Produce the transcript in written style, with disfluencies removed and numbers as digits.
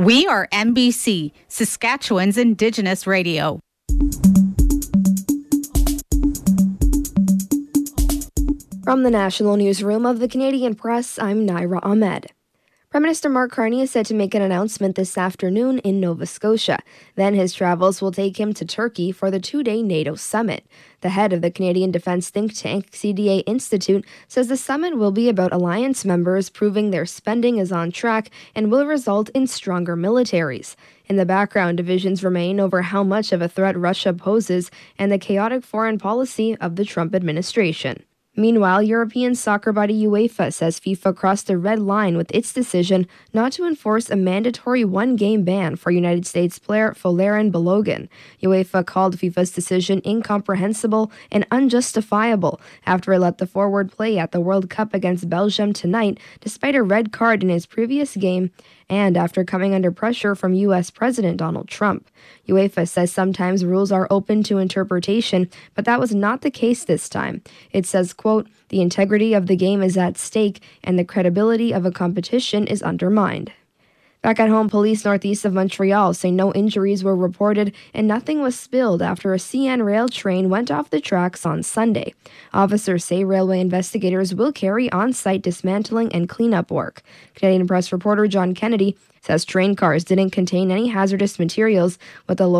We are NBC, Saskatchewan's Indigenous radio. From the National Newsroom of the Canadian Press, I'm Naira Ahmed. Prime Minister Mark Carney is set to make an announcement this afternoon in Nova Scotia. Then his travels will take him to Turkey for the two-day NATO summit. The head of the Canadian defence think tank, CDA Institute, says the summit will be about alliance members proving their spending is on track and will result in stronger militaries. In the background, divisions remain over how much of a threat Russia poses and the chaotic foreign policy of the Trump administration. Meanwhile, European soccer body UEFA says FIFA crossed a red line with its decision not to enforce a mandatory one-game ban for United States player Folarin Balogun. UEFA called FIFA's decision incomprehensible and unjustifiable after it let the forward play at the World Cup against Belgium tonight, despite a red card in his previous game, and after coming under pressure from U.S. President Donald Trump. UEFA says sometimes rules are open to interpretation, but that was not the case this time. It says, quote, "The integrity of the game is at stake and the credibility of a competition is undermined." Back at home, police northeast of Montreal say no injuries were reported and nothing was spilled after a CN rail train went off the tracks on Sunday. Officers say railway investigators will carry on-site dismantling and cleanup work. Canadian Press reporter John Kennedy says train cars didn't contain any hazardous materials, with the